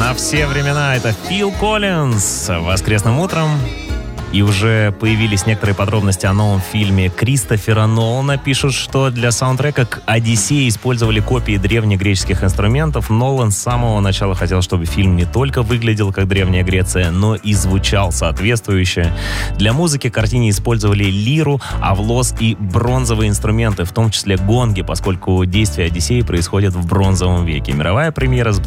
на все времена. Это Фил Коллинз воскресным утром. И уже появились некоторые подробности о новом фильме Кристофера Нолана. Пишут, что для саундтрека к «Одиссее» использовали копии древнегреческих инструментов. Нолан с самого начала хотел, чтобы фильм не только выглядел как Древняя Греция, но и звучал соответствующе. Для музыки к картине использовали лиру, авлос и бронзовые инструменты, в том числе гонги, поскольку действие «Одиссеи» происходит в бронзовом веке. Мировая премьера